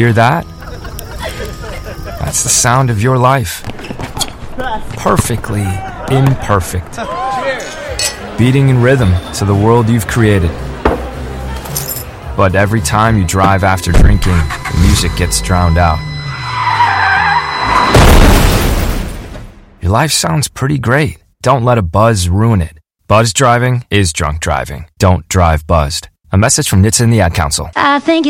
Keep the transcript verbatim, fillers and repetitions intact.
Hear that? That's the sound of your life. Perfectly imperfect. Beating in rhythm to the world you've created. But every time you drive after drinking, the music gets drowned out. Your life sounds pretty great. Don't let a buzz ruin it. Buzz driving is drunk driving. Don't drive buzzed. A message from N H T S A and the Ad Council. I think